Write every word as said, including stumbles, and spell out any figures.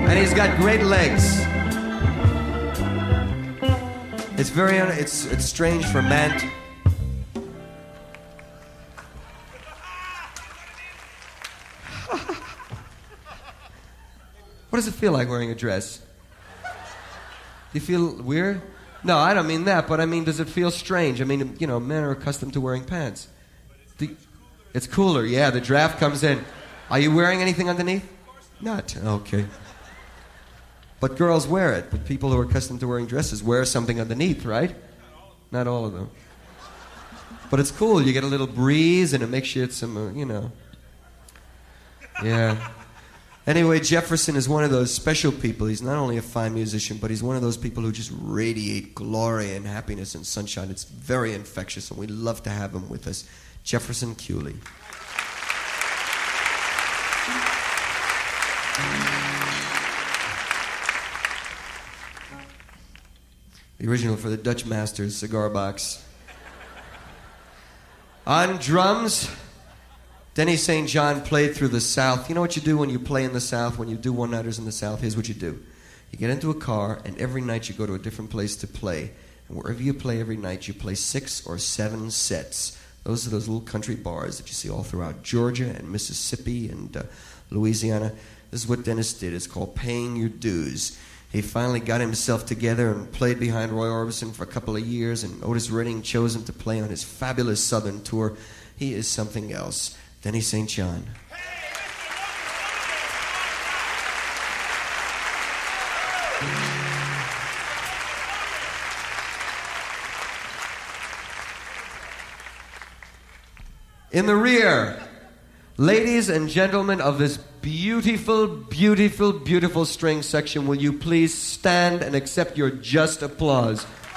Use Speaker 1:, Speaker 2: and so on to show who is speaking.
Speaker 1: And he's got great legs. It's very, un- it's, it's strange for a man to... What does it feel like wearing a dress? Do you feel weird? No, I don't mean that, but I mean, does it feel strange? I mean, you know, men are accustomed to wearing pants. The, it's cooler, yeah, the draft comes in. Are you wearing anything underneath? Not, okay. But girls wear it, but people who are accustomed to wearing dresses wear something underneath, right? Not all of them. But it's cool, you get a little breeze and it makes you some, uh, you know. Yeah. Anyway, Jefferson is one of those special people. He's not only a fine musician, but he's one of those people who just radiate glory and happiness and sunshine. It's very infectious, and we love to have him with us. Jefferson Cooley. The original for the Dutch Masters cigar box. On drums... Denny Saint John played through the South. You know what you do when you play in the South, when you do one-nighters in the South? Here's what you do. You get into a car, and every night you go to a different place to play. And wherever you play every night, you play six or seven sets. Those are those little country bars that you see all throughout Georgia and Mississippi and uh, Louisiana. This is what Dennis did. It's called paying your dues. He finally got himself together and played behind Roy Orbison for a couple of years, and Otis Redding chose him to play on his fabulous Southern tour. He is something else. Denny Saint John. In the rear, ladies and gentlemen of this beautiful, beautiful, beautiful string section, will you please stand and accept your just applause